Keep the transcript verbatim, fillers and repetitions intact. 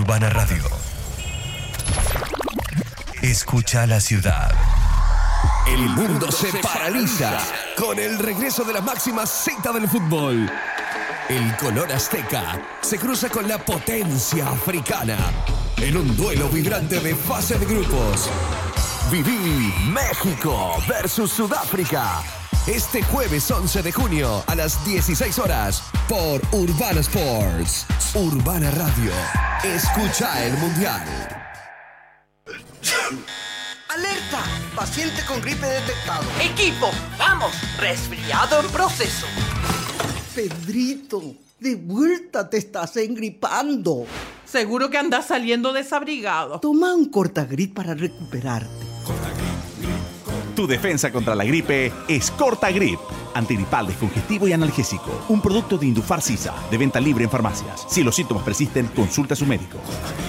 Urbana Radio. Escucha la ciudad. El mundo se paraliza con el regreso de la máxima cita del fútbol. El color azteca se cruza con la potencia africana en un duelo vibrante de fase de grupos. Viví México versus Sudáfrica. Este jueves once de junio a las dieciséis horas por Urbana Sports. Urbana Radio. Escucha el Mundial. ¡Alerta! Paciente con gripe detectado. Equipo, vamos. Resfriado en proceso. Pedrito, de vuelta te estás engripando. Seguro que andas saliendo desabrigado. Toma un Cortagrip para recuperarte. Tu defensa contra la gripe es Cortagrip. Antigripal, descongestivo y analgésico. Un producto de Indufar Sisa, de venta libre en farmacias. Si los síntomas persisten, consulta a su médico.